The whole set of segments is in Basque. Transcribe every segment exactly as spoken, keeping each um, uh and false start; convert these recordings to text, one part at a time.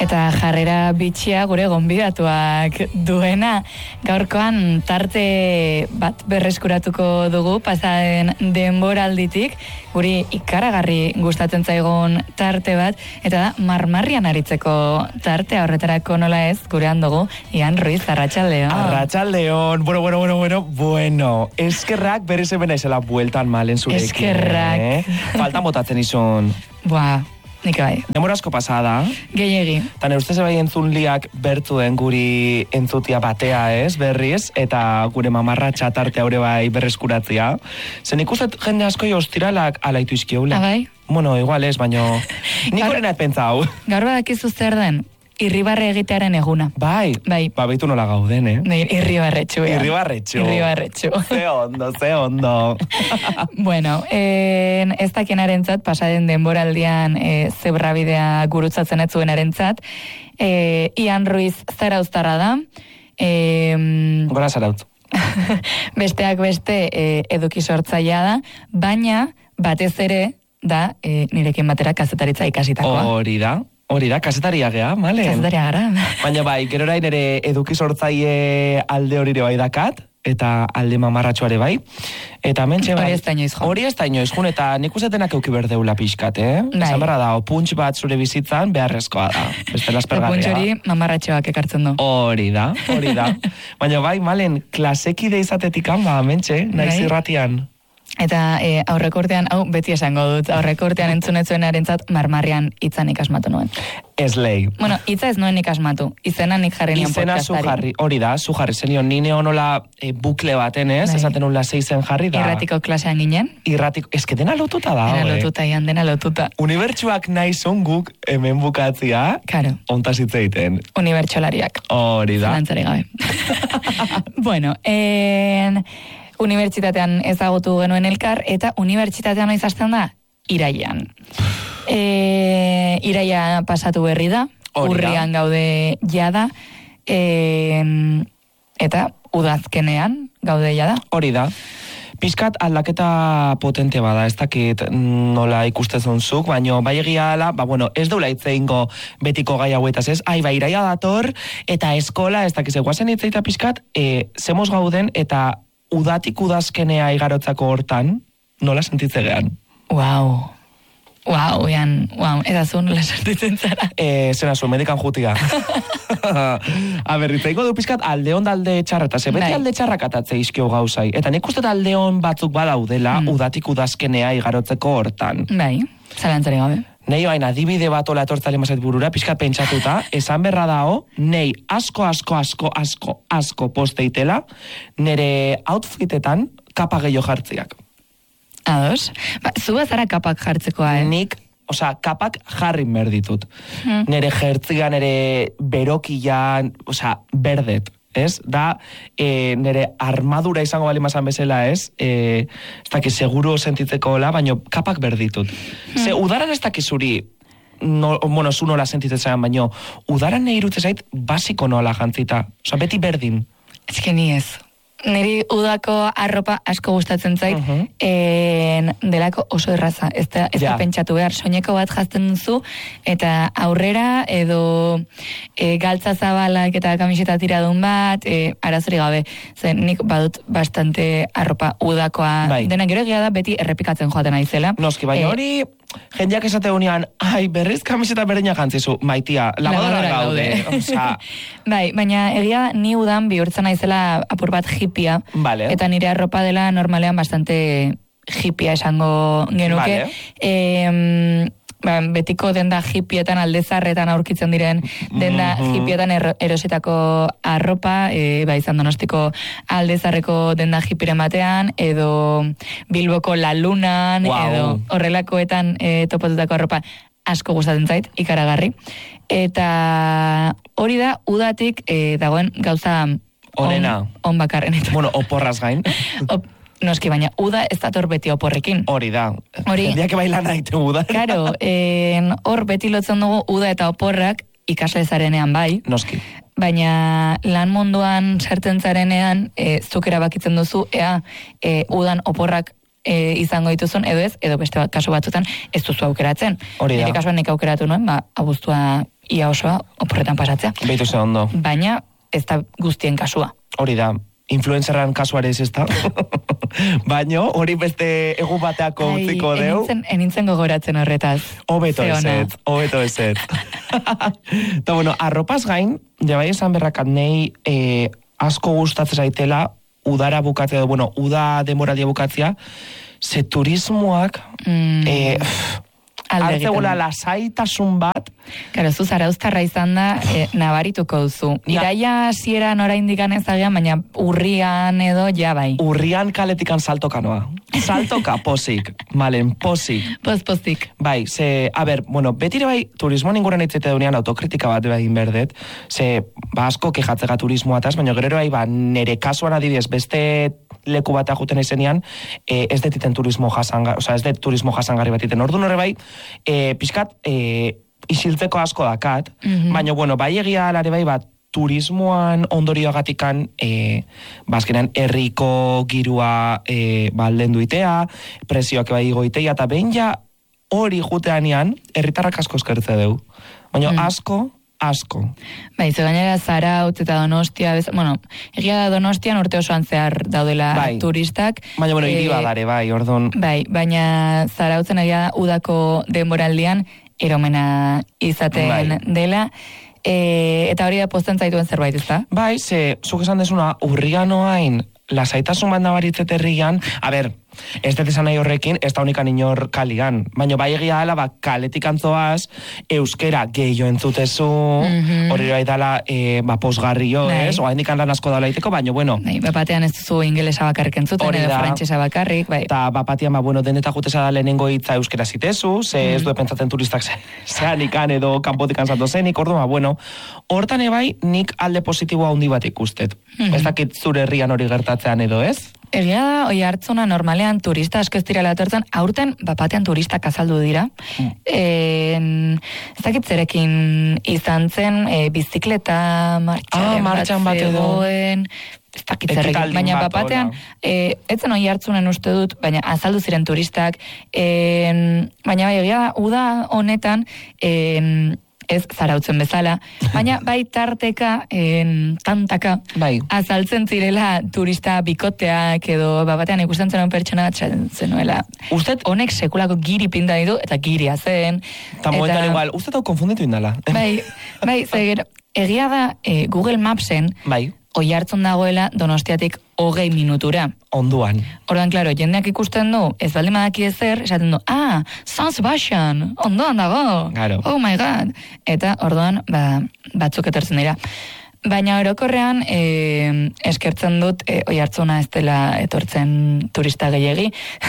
Eta jarrera bitxia gure gonbidatuak duena. Gaurkoan tarte bat berreskuratuko dugu pasaden denboralditik, guri ikaragarri gustatzen zaigun tarte bat, eta da marmarrian aritzeko tartea. Horretarako nola ez, gurean dugu Ian Ruiz, arratsaldeon. Arratsaldeon, bueno, bueno, bueno, bueno, bueno, eskerrak berez hemen naizela bueltan malen zurekin. Eskerrak. Eh? Falta motatzen izun. Buah, nik bai. Demora asko pasada. Gehiegi. Eta ne ustez bai entzun liak bertuen guri entzutia batea ez, berriz, eta gure mamarra txatarte haure bai berreskuratzia. Zen ikustet jende asko ostiralak alaitu izkieula. Abai? Bueno, igual ez, baino nik horren et pentsau. Gaur badakizu zer den? Irribarre egitearen eguna. Bai, bai. Ba, beitu nola gauden, eh? Irribarretxu. Irribarretxu. Irribarretxu. Ze ondo, ze ondo. Bueno, en, ez dakienaren zat, pasaden denboraldian e, zebrabidea gurutzatzen ez zuen arentzat. E, Ian Ruiz zarauztarra da. E, Gora zarautz. Besteak beste e, eduki sortzailea da, baina batez ere da e, nirekin batera kazetaritza ikasitakoa. Hori da. Hori da, kasetaria gea, male? Kasetaria gara. Baina bai, gerorain ere eduki sortzaile alde hori bai dakat, eta alde mamarratxoare bai. Eta mentxe bai. Hori ez da inoiz jun. Hori ez da inoiz jun, eta nik ustetenak euki berdeula pixkat, eh? Bai. Esan berra da, puntx bat zure bizitzan beharrezkoa da. Beste laspergarria. Puntx hori mamarratxoak ekartzen du. Hori da, hori da. Baina bai, malen, klasekide izatetik ba, mentxe, naiz Bai. irratian. Eta e, aurrekortean, hau beti esango dut, aurrekortean entzunetzuen arentzat marmarrian hitzan ikasmatu nuen. Ez lehi. Bueno, hitza ez nuen ikasmatu, izena nik jarri nion Izena zu podcastari. jarri, hori da, zu jarri zenion, nine honola e, bukle baten ez, Bai. esaten unla zeizen jarri da. Irratiko klasean ginen. Irratiko, eske dena lotuta da, Dena hauek. lotuta, Ian, dena lotuta. Unibertsuak nahi guk hemen bukatzia, Karo, ontaz hitz egiten. unibertsolariak. Hori da. Zalantzari gabe. Bueno, en... unibertsitatean ezagutu genuen elkar, eta unibertsitatean noiz hasten da? Iraian. E, iraia pasatu berri da, Hori da. urrian gaude jada, e, eta udazkenean gaude jada. Hori da. Piskat aldaketa potente bada, ez dakit nola ikustezun zuk, baino bai egia ala, ba bueno, ez deula itzeingo betiko gai hauetaz, ez? Ai, ba, iraia dator, eta eskola, ez dakiz, guazen itzeita piskat, e, zemos gauden, eta udatik udazkenea igarotzako hortan, nola sentitze gehan? Wow. Wow, Ian, wow, eta zu nola sentitzen zara. E, zena zuen, medikan jutia. A ber, itzeiko du pizkat alde hon da alde txarra, eta ze beti Bai. alde txarrak atatze izkio gauzai. Eta nik uste alde hon batzuk badaudela, Mm. udatik udazkenea igarotzeko hortan. Bai, zalantzari gabe. Nei baina adibide bat ola etortzale mazait burura, pixkat pentsatuta, esan berra dao, nei asko, asko, asko, asko, asko posteitela, nere outfitetan kapa gehiago jartziak. Ados? Ba, zu bazara kapak jartzekoa, eh? Nik, osea, kapak jarri behar ditut. Hmm. Nere jertzia, nere berokian, osea, berdet. Ez? Da, e, nire armadura izango bali mazan bezala, ez? E, ez daki, seguru sentitzeko hola, baino kapak berditut. Ze, udaran ez daki zuri, no, bueno, zu nola sentitzen baino, udaran nahi irutze zait, basiko nola jantzita. Osa, beti berdin. Ez que ni ez. Niri udako arropa asko gustatzen zait, Uh-huh. en, delako oso erraza. Ez da, ez da Ja. pentsatu behar, soineko bat jazten duzu, eta aurrera, edo e, galtza zabalak eta kamiseta tiradun bat, e, arazori gabe. Zen, nik badut bastante arropa udakoa. Bai. Dena gero egia da beti errepikatzen joaten naizela. Noski, baina Eh, hori, jendeak esate unean, ai, berriz kamiseta berdina jantzizu, maitia, lavadora Lavadoran gaude. Osea, Bai, baina egia ni udan bihurtzen naizela apur bat hippia. Vale. Eta nire arropa dela normalean bastante hippia esango genuke. Vale. Em, ba, betiko denda hippietan aldezarretan aurkitzen diren denda Mhm. hippietan ero- erositako arropa, e, ba, izan Donostiko aldezarreko denda hippiren batean, edo Bilboko La Lunan, Wow. edo horrelakoetan e, topatutako arropa asko gustatzen zait, ikaragarri. Eta hori da, udatik e, dagoen gauza Onena. on, on bakarrenetan. bueno, oporraz gain. Op, noski, baina uda ez dator beti oporrekin. Hori da. Hori. Jendeak baila nahi tegu da. Karo, en, hor beti lotzen dugu uda eta oporrak ikasle zarenean bai, Noski. baina lan munduan sartzen zarenean e, zuk erabakitzen duzu, ea e, udan oporrak e, izango dituzun, edo ez, edo beste bat, kasu batzutan ez duzu aukeratzen. Hori da. Nire kasuan nik aukeratu nuen, ba, abuztua ia osoa oporretan pasatzea. Beitu ze ondo. Baina ez da guztien kasua. Hori da, influencerran kasuarez ez da. Baino, hori beste egun bateako utziko deu. Enintzen, enintzen gogoratzen horretaz. Hobeto eset, hobeto eset. Eta bueno, arropaz gain, jabai esan berrakat nei eh, asko gustatzen zaitela, udara bukatzea, bueno, uda demoraldia bukatzea, ze turismoak, mm. eh, hartzegoela lasaitasun bat. Karo, zu zarauztarra izan da, e, nabarituko duzu. Iraia hasieran oraindik ezagean, baina urrian edo ja bai. Urrian kaletikan saltoka noa. Saltoka, posik. Malen, posik. Poz, pozik. Bai, ze, a ber, bueno, betire bai, turismoan inguran itzete dunean autokritika bat bai inberdet, ze, ba, asko kejatzega turismoataz, baina gero bai, ba, nere kasuan adibidez, beste leku bat ajuten izenean, e, ez detiten turismo jasangarri, oza, ez det turismo jasangarri bat iten. Orduan horre bai, e, pixkat, e, isiltzeko asko dakat, mm-hmm. baina, bueno, bai egia alare bai, bat, turismoan ondorioagatikan, e, bazkenean, herriko girua e, ba, lehen duitea, presioak bai goitea, eta behin ja hori juteanean, herritarrak asko eskertze deu. Baina mm. asko, asko. Bai, ze gainera Zarautz eta Donostia, bez, bueno, egia da Donostian urte osoan zehar daudela bai. turistak. Baina, bueno, hiri badare, bai, orduan. Bai, baina Zarautzen egia da udako denboraldian eromena izaten bai. dela. E, eta hori da posten zaituen zerbait, ez da? Bai, ze, zuk esan desuna, urrian oain, lasaitasun bat nabaritzet herrian, a ber, ez dut esan nahi horrekin, ez da unikan inor kalian, baina bai egia dela, ba, kaletik antzoaz, euskera gehiago entzutezu, mm-hmm. hori bai dela, e, ba, posgarrio, ez? Oa indikan lan asko daula iteko, baina, bueno. Bai, bapatean ez duzu ingelesa bakarrik entzuten, edo frantsesa bakarrik, bai. Eta bapatean, ba, bueno, deneta jutesa da lehenengo hitza euskera zitezu, ze mm-hmm. ez du pentsatzen turistak zean ikan edo kanpotikan zato zenik, ordu, ba, bueno, hortan ebai, nik alde positiboa handi bat ikustet. Mm-hmm. Ez dakit zure herrian hori gertatzean edo, ez? Egia da, oi hartzuna normalean turista asko ez direla etortzen, aurten bapatean turistak azaldu dira. Mm. En, ez dakit zerekin izan zen, e, bizikleta martxaren ah, martxan bat edo. Ez dakit zerekin, baina bapatean, e, etzen oi hartzunen uste dut, baina azaldu ziren turistak, en, baina bai, egia da, uda honetan, en, ez Zarautzen bezala, baina bai tarteka, en, tantaka, bai. azaltzen zirela turista bikoteak edo bapatean ikusten zen pertsona bat zenuela. Usted honek sekulako giri pinta ditu eta giria zen. Ta momentan igual, usted hau konfunditu indala. Bai, bai, zeger, egia da e, Google Mapsen, bai. oi hartzun dagoela Donostiatik hogei minutura. Onduan. Orduan, klaro, jendeak ikusten du, ez baldin badaki ezer, esaten du, ah, San Sebastian, ondoan dago. Claro. Oh my god. Eta orduan, ba, batzuk etortzen dira. Baina orokorrean, e, eskertzen dut, e, oi hartzuna ez dela etortzen turista gehiegi.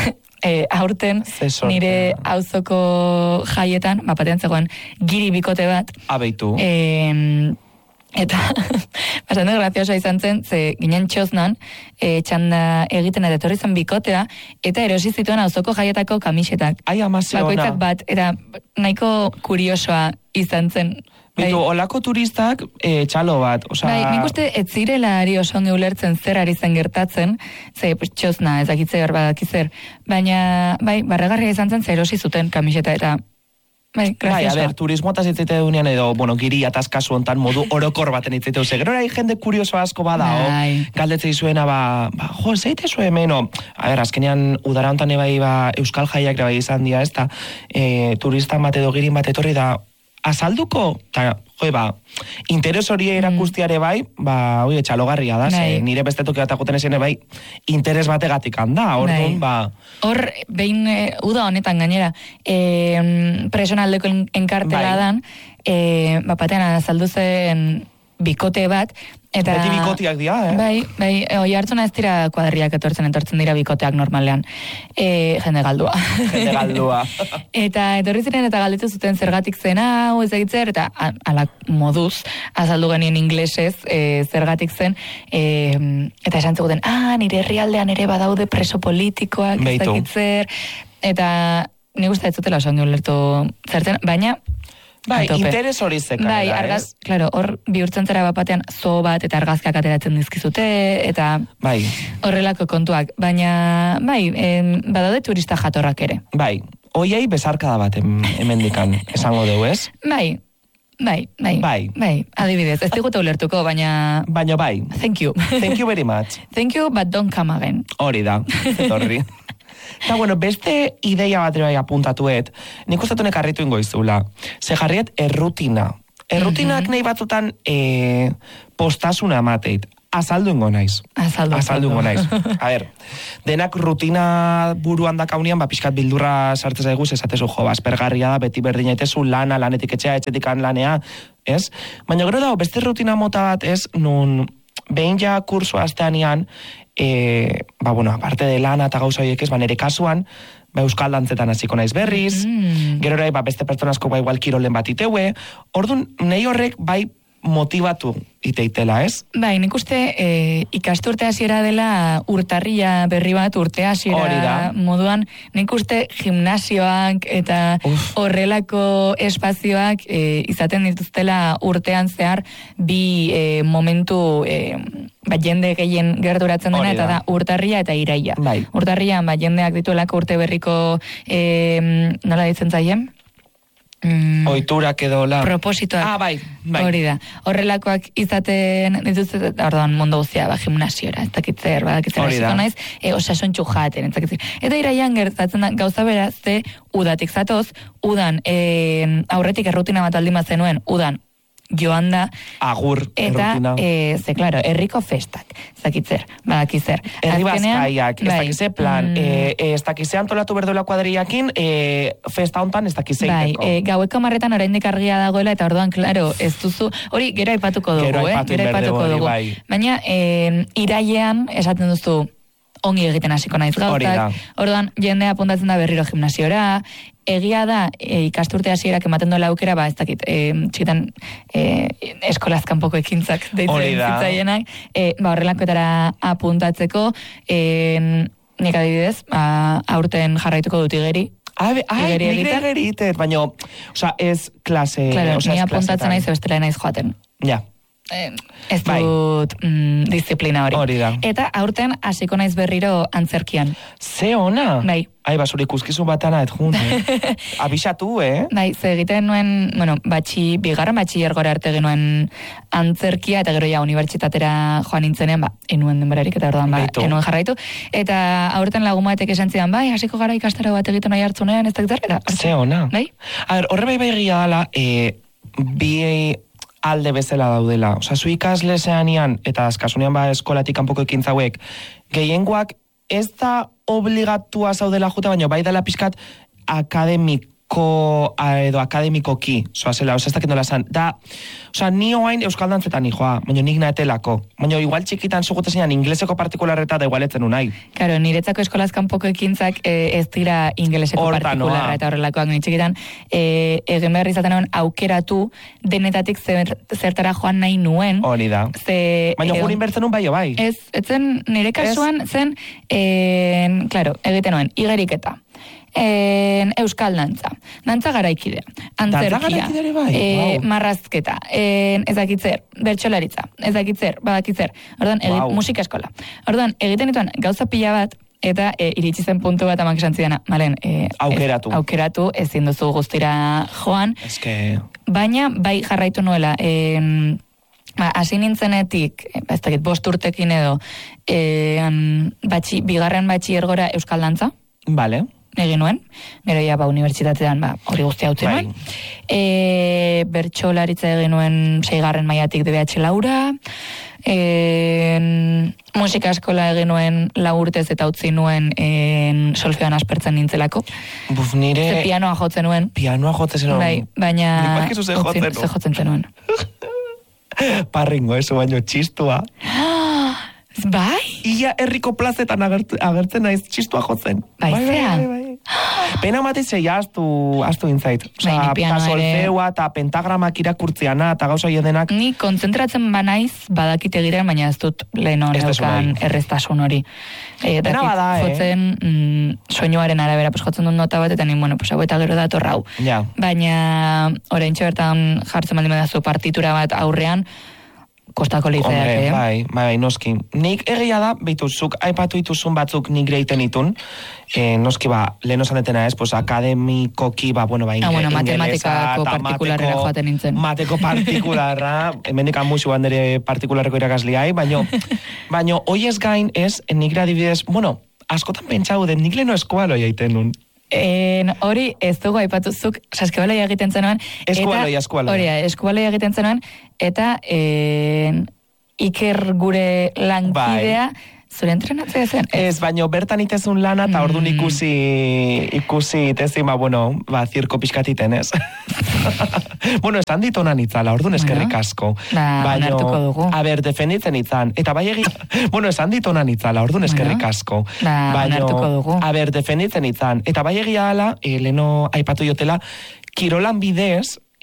E, aurten, nire auzoko jaietan, bapatean zegoen, giri bikote bat. Abeitu. E, Eta, bastante graziosa izan zen, ze ginen txoznan, e, txanda egiten eta etorri zen bikotea, eta erosi zituen auzoko jaietako kamisetak. Ai, amazio ona. Bakoitzak bat, eta nahiko kuriosoa izan zen. Bitu, olako turistak e, txalo bat. Osa... Bai, nik uste ez zirela ari oso ongi ulertzen zer ari zen gertatzen, ze pues, txozna, ez dakitze hor badakizer, baina, bai, barregarria izan zen, ze erosi zuten kamiseta, eta... Bai, bai, a ber, turismo ataz itzite dunean edo, bueno, giri atazkazu ontan modu orokor baten itzite duze. Gero erai jende kurioso asko bada, bai. o, galdetzei zuena, ba, ba, jo, zeite zuen meno. A ber, azkenean, udara ontan ebai, ba, Euskal Jaiak bai izan dira, ez da, e, turista bat edo girin bat etorri da, azalduko, eta, jo, ba, interes hori erakustiare bai, ba, oi, etxalogarria da, ze, nire bestetuki bat agoten esene bai, interes bategatik handa, hor duen, ba... Hor, behin, e, uda honetan gainera, e, personaldeko enkartela bai. dan, e, bapatean azaldu zen bikote bat, eta... Beti bikoteak dira, eh? Bai, bai, oi hartzuna ez dira kuadriak etortzen, etortzen dira bikoteak normalean. E, jende galdua. Jende galdua. Eta etorri ziren eta galdetu zuten zergatik zen hau, ez egitzer, eta ala moduz, azaldu genien inglesez, e, zergatik zen, e, eta esan zeguten, ah, nire herrialdean ere badaude preso politikoak, ez egitzer, eta nik uste ez zutela oso ongi ulertu zertzen, baina... Bai, interes hori zeka. Bai, argaz, eh? Claro, hor bihurtzen zera bapatean zo bat eta argazkak ateratzen dizkizute, eta bai. Horrelako kontuak. Baina, bai, em, badaude turista jatorrak ere. Bai, hoiei besarkada bat hemendikan esango dugu, ez? Bai, Bai, bai, Bai. bai, adibidez, ez digutu ulertuko, baina... Baina bai. Thank you. Thank you very much. Thank you, but don't come again. Hori da, etorri. Eta, bueno, beste ideia bat ere bai apuntatuet, nik uste honek harritu ingoizula. Ze jarriet errutina. Errutinak mm-hmm. nahi batzutan e, postasuna amateit. Azaldu ingo naiz. Azaldu. Azaldu ingo naiz. A ber, denak rutina buruan dakaunian, ba, pixkat bildurra sartzez eguz, esatezu, jo, aspergarria da, beti berdina etezu, lana, lanetik etxea, etxetikan lanea, ez? Baina gero dago, beste rutina mota bat, ez, nun, behin ja kurso asteanian, e, ba, bueno, aparte de lana eta gauza horiek ez, ba, nire kasuan, ba, euskal dantzetan hasiko naiz berriz, mm. gero ere, ba, beste pertsonazko ba, igual kirolen bat iteue, orduan, nahi horrek, bai, motivatu iteitela, ez? Bai, nik uste e, ikasturte hasiera dela urtarria berri bat, urte hasiera moduan, nik uste gimnasioak eta Uf. horrelako espazioak e, izaten dituztela urtean zehar bi e, momentu e, ba, jende gehien gerturatzen dena, eta da urtarria eta iraia. Bai. Urtarrian, ba, jendeak dituelako urte berriko e, nola ditzen zaien? Mm, oiturak edo la... Propositoak. Ah, bai, bai. Hori da. Horrelakoak izaten dituzte, orduan, mundu guztia, ba, gimnasiora, ez dakitzer, ba, dakitzer, hasiko naiz, e, osasuntxu jaten, ez dakitzer. Eta iraian gertatzen da, gauza beraz, ze, udatik zatoz, udan, e, aurretik errutina bat aldima zenuen, udan, joan da, agur, eta, errutina. E, ze, klaro, herriko festak, ez dakitzer, badakitzer. Herri bazkaiak, ez bai, dakize plan, mm, e, ez dakize antolatu berdola kuadriakin, e, festa hontan ez dakize bai, iteko. E, gaueko marretan oraindik argia dagoela, eta orduan, klaro, ez duzu, hori gero aipatuko dugu, gero eh? Gero aipatuko dugu. Bai. Baina, e, irailean, esaten duzu, ongi egiten hasiko naiz gauzak, orduan, jendea apuntatzen da berriro gimnasiora, egia da, e, ikasturte hasierak ematen duela aukera, ba, ez dakit, e, txikitan e, eskolazkan poko ekintzak deitzen zitzaienak, e, ba, horrelakoetara apuntatzeko, e, nik adibidez, ba, aurten jarraituko dut igeri, Ai, ai, nik egeritet, baina, oza, ez klase... Claro, ni apuntatzen naiz, bestela naiz joaten. Ja. Eh, ez dut mm, disiplina hori. Hori da. Eta aurten hasiko naiz berriro antzerkian. Ze ona? Bai. Ai, basuri ikuskizun batana et jun, eh? Abisatu, eh? Bai, ze egiten nuen, bueno, batxi, bigarren batxi ergora arte genuen antzerkia, eta gero ja unibertsitatera joan nintzenean, ba, enuen denberarik, eta orduan, ba, Baitu. enuen jarraitu. Eta aurten lagun batek esan zidan, bai, hasiko gara ikastaro bat egiten nahi hartzunean, ez da eta... Ze ona? Bai? A ber, horre bai bai egia dala, e, bi alde bezala daudela. Osa, zu ikasle zeanian, eta azkasunean ba eskolatik kanpoko ekintza hauek, gehiengoak ez da obligatua zaudela juta, baina bai dela pixkat akademiko edo akademikoki, soa zela, oza, ez dakit nola zan. Da, oza, ni oain euskal dantzetan nijoa, baina nik nahetelako. Baina igual txikitan zugute zeinan ingleseko partikularreta da igualetzen unai. Karo, niretzako eskolazkan poko ekintzak e, ez dira ingeleseko partikularra eta horrelakoak ni txikitan. E, egin behar izaten nuen aukeratu denetatik zer, zertara joan nahi nuen. Hori da. Ze, baina jurin bertzen nun bai, bai. Ez, etzen nire kasuan ez? Zen, e, claro, egiten nuen, igeriketa. En, euskal dantza, dantza garaikidea, antzerkia, bai. e, wow. marrazketa, en, ezakitzer, bertxolaritza, ezakitzer, badakitzer, orduan, wow. musika eskola. Orduan, egiten dituen gauza pila bat, eta e, iritsi zen puntu bat amak esan zidana, malen, e, aukeratu. Ez, aukeratu, ezin duzu guztira joan, Eske... baina bai jarraitu nuela, en, ba, hasi nintzenetik, ez dakit, bost urtekin edo, en, batxi, bigarren batxi ergora euskal dantza, Vale. egin nuen, gero ja ba unibertsitatean ba hori guztia utzi nuen. E, bertsolaritza egin nuen seigarren mailatik D B H Laura, e, musika eskola egin nuen lau urtez eta utzi nuen en, solfeoan aspertzen nintzelako. Buf, nire... Ze pianoa jotzen nuen. Pianoa jotzen zenuen. Bai, baina... Nik bakizu ze jotzen nuen. Ze jotzen zenuen. Parringo, eso baino txistua. Bai? Ia herriko plazetan agertzen, agertzen naiz txistua jotzen. Bai, bai, bai, bai, bai. Pena matez ja astu, astu intzait. Osa, bai, eta solfeua, eta pentagramak irakurtziana, eta gauza denak. Ni kontzentratzen banaiz, badakite giren, baina ez dut lehen honeukan erreztasun hori. E, Pena bada, eh? Jotzen, mm, soinuaren arabera, pues, jotzen dut nota bat, eta ni, bueno, pues, hau eta gero dator hau. Ja. Baina, orain bertan jartzen baldin badazu partitura bat aurrean, kostako litzeak, Hombre, eh? bai, bai, bai, noski. Nik egia da, behitu, zuk aipatu dituzun batzuk nik reiten itun, eh, noski ba, lehen osan detena ez, pues, akademikoki, ba, bueno, ba, inge, ah, bueno, ingelesa, matematikako eta partikularrera mateko- joaten nintzen. Mateko partikularra, hemendik amusu bandere partikularreko irakasliai, baino, baino, hoiez gain ez, nik adibidez, bueno, askotan pentsau den, nik leheno eskualoi aiten nun. En, hori ez dugu aipatuzuk saskibaloia egiten zenuen. Eskubaloia, eskubaloia. Hori, eskubaloia egiten zenuen, eta en, Iker gure lankidea, zure entrenatzea zen? Ez, baino, bertan itezun lana, eta orduan ikusi, ikusi itezin, ba, bueno, ba, zirko pixkatiten, ez? Bueno, esan dit onan itzala, orduan eskerrik asko. Ba, onartuko dugu. A ber, defenditzen itzan, eta bai egin, bueno, esan dit onan itzala, orduan eskerrik asko. Ba, onartuko dugu. A ber, defenditzen itzan, eta bai egia ala, e, leno aipatu jotela, kirolan bidez,